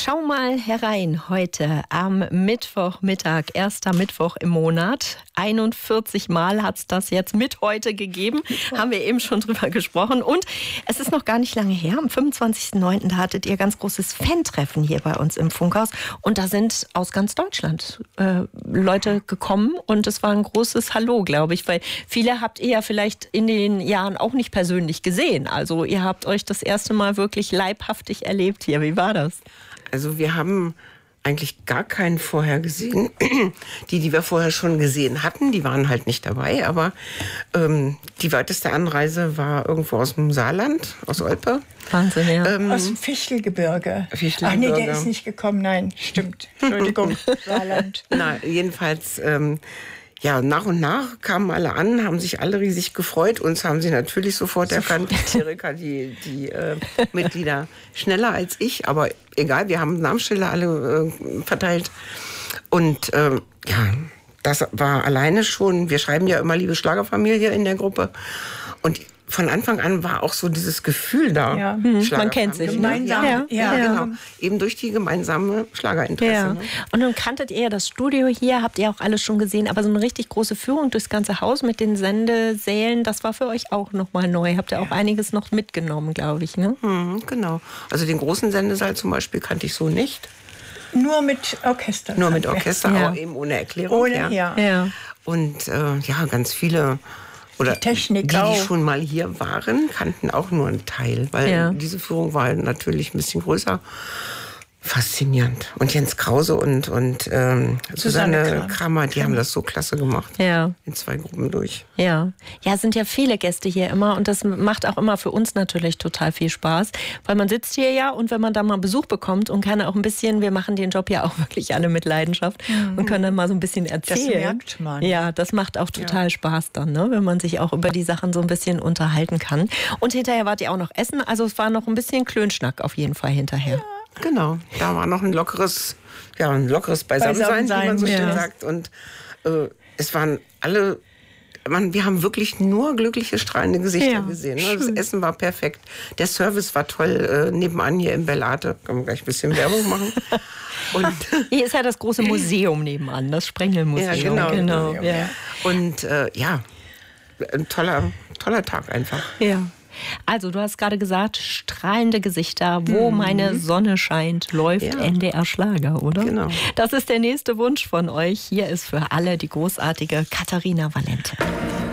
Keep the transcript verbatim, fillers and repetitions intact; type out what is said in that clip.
Schau mal herein heute am Mittwochmittag, erster Mittwoch im Monat. einundvierzig Mal hat es das jetzt mit heute gegeben, haben wir eben schon drüber gesprochen. Und es ist noch gar nicht lange her, am fünfundzwanzigsten neunten da hattet ihr ganz großes Fan-Treffen hier bei uns im Funkhaus. Und da sind aus ganz Deutschland äh, Leute gekommen und es war ein großes Hallo, glaube ich. Weil viele habt ihr ja vielleicht in den Jahren auch nicht persönlich gesehen. Also ihr habt euch das erste Mal wirklich leibhaftig erlebt hier. Wie war das? Also wir haben eigentlich gar keinen vorher gesehen. Die, die wir vorher schon gesehen hatten, die waren halt nicht dabei. Aber ähm, die weiteste Anreise war irgendwo aus dem Saarland, aus Olpe. Wahnsinn, ja. Ähm, aus dem Fichtelgebirge. Fichtelgebirge. Ach nee, der ist nicht gekommen. Nein, stimmt. Entschuldigung, Saarland. Na, jedenfalls... Ähm, Ja, nach und nach kamen alle an, haben sich alle riesig gefreut. Uns haben sie natürlich sofort, sofort. erkannt. Erika, die, die äh, Mitglieder, schneller als ich. Aber egal, wir haben Namensschilder alle äh, verteilt. Und äh, ja, das war alleine schon, wir schreiben ja immer Liebe Schlagerfamilie in der Gruppe. Und von Anfang an war auch so dieses Gefühl da. Ja. Mhm. Man kennt sich. Gemeinsam. Ne? Ja, ja, ja, genau. Eben durch die gemeinsame Schlagerinteresse. Ja. Ne? Und nun kanntet ihr das Studio hier, habt ihr auch alles schon gesehen, aber so eine richtig große Führung durchs ganze Haus mit den Sendesälen, das war für euch auch nochmal neu. Habt ihr auch einiges noch mitgenommen, glaube ich, ne? Mhm, genau. Also den großen Sendesaal zum Beispiel kannte ich so nicht. Nur mit Orchester. Nur mit Orchester, ja. aber eben ohne Erklärung. Ohne, ja. ja. ja. Und äh, ja, ganz viele... Oder die Technik die, die auch. schon mal hier waren, kannten auch nur einen Teil, weil ja. diese Führung war natürlich ein bisschen größer. Faszinierend. Und Jens Krause und, und ähm, Susanne, Susanne Kramer, die haben das so klasse gemacht. Ja. In zwei Gruppen durch. Ja. Ja, es sind ja viele Gäste hier immer und das macht auch immer für uns natürlich total viel Spaß, weil man sitzt hier ja und wenn man da mal Besuch bekommt und kann auch ein bisschen, wir machen den Job ja auch wirklich alle mit Leidenschaft mhm. und können dann mal so ein bisschen erzählen. Das merkt man. Ja, das macht auch total ja. Spaß dann, ne? Wenn man sich auch über die Sachen so ein bisschen unterhalten kann. Und hinterher wart ihr auch noch essen, also es war noch ein bisschen Klönschnack auf jeden Fall hinterher. Ja. Genau, da war noch ein lockeres, ja, ein lockeres Beisammensein, wie man so schön ja. sagt. Und äh, es waren alle, man, wir haben wirklich nur glückliche, strahlende Gesichter ja, gesehen. Ne? Das Essen war perfekt. Der Service war toll. Äh, nebenan hier im Bellate, können wir gleich ein bisschen Werbung machen. Und hier ist ja das große Museum nebenan, das Sprengelmuseum. Ja, genau. genau. genau. Ja. Und äh, ja, ein toller, toller Tag einfach. Ja. Also, du hast gerade gesagt, strahlende Gesichter, wo mhm. meine Sonne scheint, läuft ja. N D R Schlager, oder? Genau. Das ist der nächste Wunsch von euch. Hier ist für alle die großartige Katharina Valente.